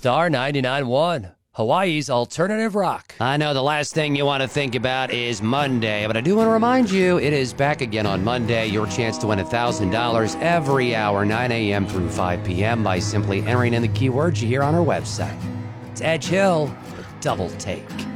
Star 99.1, Hawaii's alternative rock. I know the last thing you want to think about is Monday, but I do want to remind you it is back again on Monday. Your chance to win $1,000 every hour, 9 a.m. through 5 p.m. by simply entering in the keywords you hear on our website. It's Edge Hill, the Double Take.